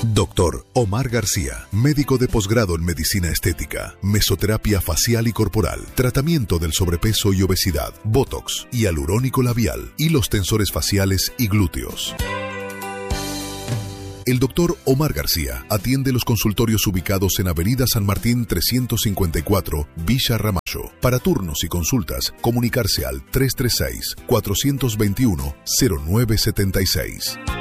Doctor Omar García, médico de posgrado en medicina estética, mesoterapia facial y corporal, tratamiento del sobrepeso y obesidad, botox, hialurónico labial, hilos tensores faciales y glúteos. El Dr. Omar García atiende los consultorios ubicados en Avenida San Martín 354, Villa Ramallo. Para turnos y consultas, comunicarse al 336-421-0976.